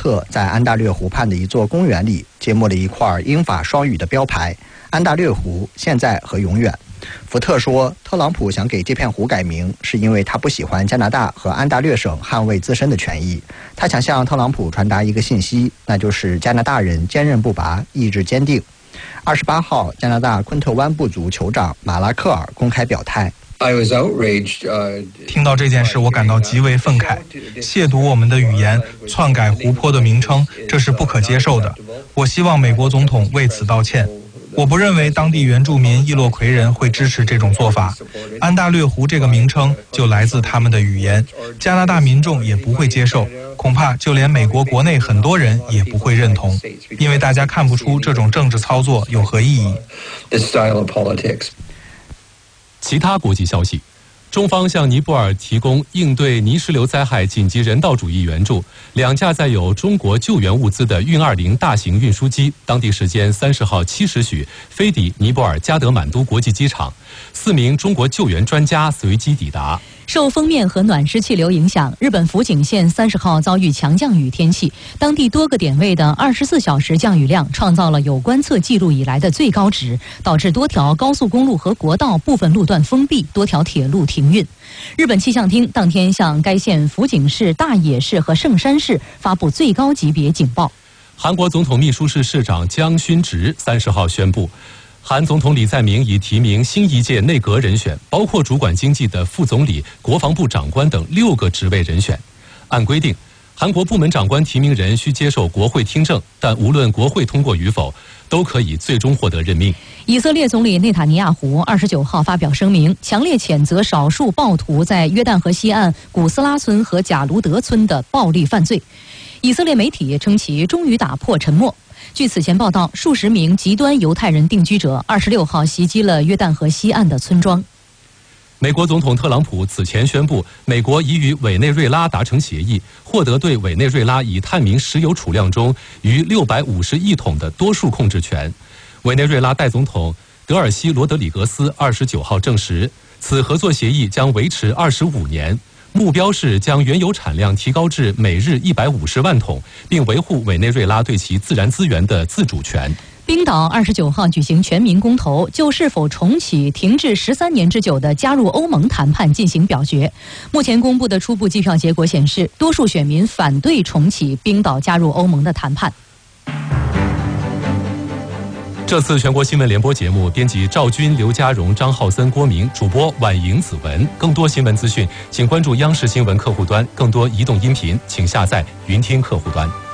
特在安大略湖畔的一座公园里揭幕了一块英法双语的标牌：安大略湖，现在和永远。福特说，特朗普想给这片湖改名，是因为他不喜欢加拿大和安大略省捍卫自身的权益。他想向特朗普传达一个信息，那就是加拿大人坚韧不拔，意志坚定。28号，加拿大昆特湾部族酋长马拉克尔公开表态。 听到这件事，我感到极为愤慨。亵渎我们的语言，篡改湖泊的名称，这是不可接受的。我希望美国总统为此道歉。我不认为当地原住民伊洛魁人会支持这种做法。安大略湖这个名称就来自他们的语言，加拿大民众也不会接受，恐怕就连美国国内很多人也不会认同，因为大家看不出这种政治操作有何意义。 其他国际消息，中方向尼泊尔提供应对泥石流灾害紧急人道主义援助，2架载有中国救援物资的运20大型运输机，当地时间30号7时许飞抵尼泊尔加德满都国际机场，4名中国救援专家随机抵达。 受锋面和暖湿气流影响，日本福井县30号遭遇强降雨天气，当地多个点位的24小时降雨量创造了有观测记录以来的最高值，导致多条高速公路和国道部分路段封闭，多条铁路停运。日本气象厅当天向该县福井市、大野市和圣山市发布最高级别警报。 韩国总统秘书室市长姜勋植30号宣布，韩总统李在明已提名新一届内阁人选，包括主管经济的副总理、国防部长官等6个职位人选。按规定，韩国部门长官提名人需接受国会听证，但无论国会通过与否，都可以最终获得任命。 以色列总理内塔尼亚胡29号发表声明，强烈谴责少数暴徒在约旦河西岸古斯拉村和贾卢德村的暴力犯罪。以色列媒体称其终于打破沉默。据此前报道，数十名极端犹太人定居者26号袭击了约旦河西岸的村庄。 美国总统特朗普此前宣布，美国已与委内瑞拉达成协议，获得对委内瑞拉已探明石油储量中逾650亿桶的多数控制权。委内瑞拉代总统德尔西罗德里格斯29号证实，此合作协议将维持25年。目标是将原油产量提高至每日150万桶，并维护委内瑞拉对其自然资源的自主权。 冰岛29号举行全民公投，就是否重启停滞13年之久的加入欧盟谈判进行表决。目前公布的初步计票结果显示，多数选民反对重启冰岛加入欧盟的谈判。 这次全国新闻联播节目，编辑赵军、刘家荣、张浩森、郭明，主播婉莹、子文。更多新闻资讯，请关注央视新闻客户端；更多移动音频，请下载云听客户端。